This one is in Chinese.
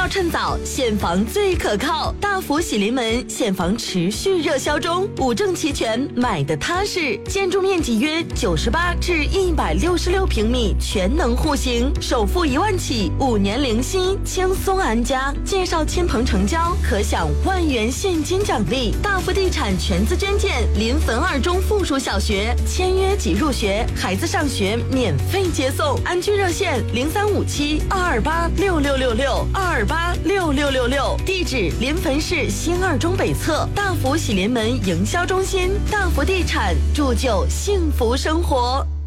趁早，现房最可靠。大福喜临门现房持续热销中，五证齐全，买的踏实。建筑面积约98至166平米，全能户型，首付1万起，5年零息，轻松安家。介绍亲朋成交，可享1万元现金奖励。大福地产全资捐建临汾2中附属小学，签约即入学，孩子上学免费接送。安居热线0357-228-6666，228-6666。地址临汾市新2中北侧，大福喜临门营销中心。大福地产，铸就幸福生活。